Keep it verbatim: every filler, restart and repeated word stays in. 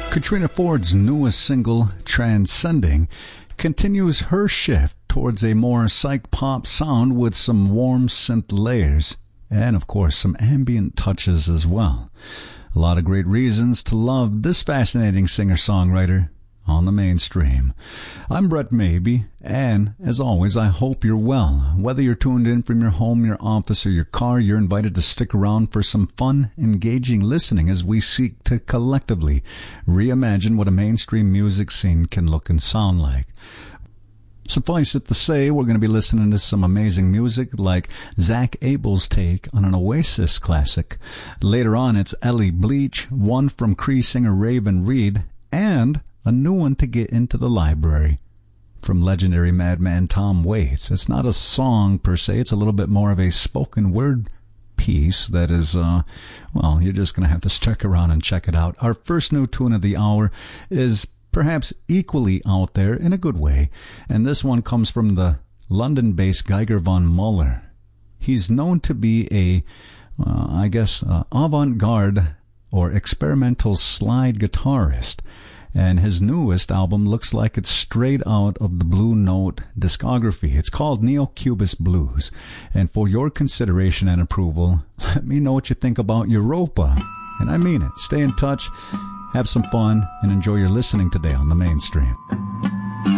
Katrina Ford's newest single, Transcending, continues her shift towards a more psych pop sound with some warm synth layers, and of course some ambient touches as well. A lot of great reasons to love this fascinating singer-songwriter on the mainstream. I'm Brett Maybe, and as always, I hope you're well. Whether you're tuned in from your home, your office, or your car, you're invited to stick around for some fun, engaging listening as we seek to collectively reimagine what a mainstream music scene can look and sound like. Suffice it to say, we're going to be listening to some amazing music like Zach Abel's take on an Oasis classic. Later on, it's Ellie Bleach, one from Cree singer Raven Reed, and a new one to get into the library from legendary madman Tom Waits. It's not a song per se, it's a little bit more of a spoken word piece that is, uh, well, you're just going to have to stick around and check it out. Our first new tune of the hour is perhaps equally out there in a good way, and this one comes from the London-based Geiger von Muller. He's known to be a, uh, I guess, uh, avant-garde or experimental slide guitarist, and his newest album looks like it's straight out of the Blue Note discography. It's called Neo-Cubist Blues, and for your consideration and approval, let me know what you think about Europa. And I mean it. Stay in touch, have some fun, and enjoy your listening today on the mainstream.